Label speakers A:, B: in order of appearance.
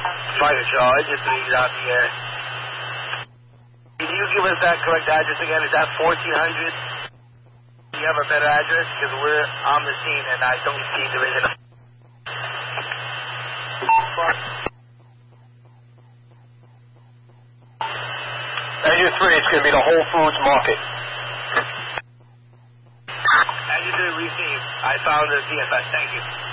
A: Fire charge, just leave it out the air. Can you give us that correct address again? Is that 1400? Do you have a better address? Because we're on the scene and I don't see there is enough.
B: Engine 3, it's going to be the Whole Foods Market.
A: Engine 3 received. I found the DFS. Thank you.